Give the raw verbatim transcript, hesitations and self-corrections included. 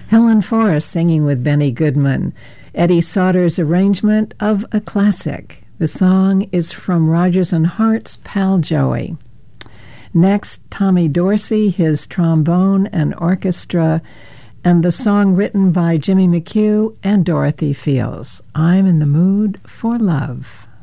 Helen Forrest singing with Benny Goodman. Eddie Sauter's arrangement of a classic. The song is from Rodgers and Hart's Pal Joey. Next, Tommy Dorsey, his trombone and orchestra, and the song written by Jimmy McHugh and Dorothy Fields, I'm in the Mood for Love.